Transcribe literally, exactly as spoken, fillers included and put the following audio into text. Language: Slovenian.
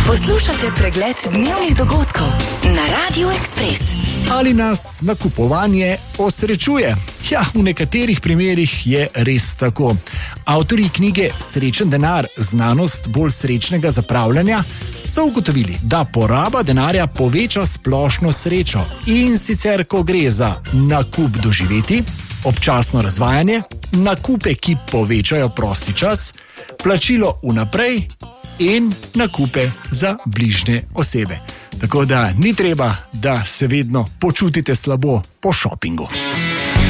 Poslušate pregled dnevnih dogodkov na Radiu Ekspres. Ali nas nakupovanje osrečuje? Ja, v nekaterih primerih je res tako. Avtorji knjige Srečen denar, znanost bolj srečnega zapravljanja so ugotovili, da poraba denarja poveča splošno srečo. In sicer, ko gre za nakup doživeti, občasno razvajanje, nakupe, ki povečajo prosti čas, plačilo vnaprej in nakupe za bližnje osebe. Tako da ni treba, da se vedno počutite slabo po šopingu.